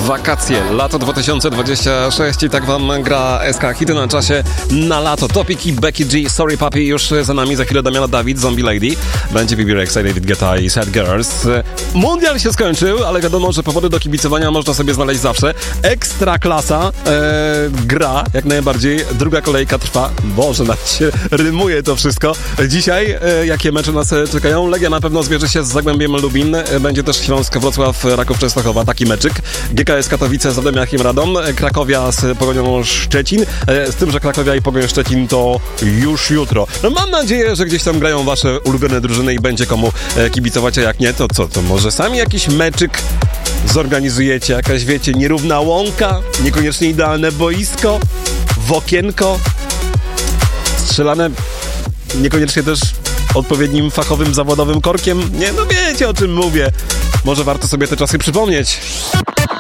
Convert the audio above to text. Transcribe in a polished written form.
wakacje, lato 2026 i tak wam gra SK Hity na czasie na lato. Topic i Becky G, Sorry Papi już za nami, za chwilę Damiana Dawid, Zombie Lady, będzie BB Rexa, David Guetta i Sad Girls. Mundial się skończył, ale wiadomo, że powody do kibicowania można sobie znaleźć zawsze. Ekstra klasa gra, jak najbardziej, druga kolejka trwa. Boże, nawet się rymuje to wszystko. Dzisiaj jakie mecze nas czekają? Legia na pewno zmierzy się z Zagłębiem Lubin, będzie też Śląsk, Wrocław, Raków Częstochowa, taki meczyk. GKS Katowice z Radomiakiem Radom, Krakowia z Pogonią Szczecin, z tym, że Krakowia i Pogoń Szczecin to już jutro. No, mam nadzieję, że gdzieś tam grają wasze ulubione drużyny i będzie komu kibicować, a jak nie, to co? To może sami jakiś meczyk zorganizujecie, jakaś, wiecie, nierówna łąka, niekoniecznie idealne boisko, w okienko, strzelane niekoniecznie też odpowiednim fachowym, zawodowym korkiem. Nie, no wiecie, o czym mówię. Może warto sobie te czasy przypomnieć.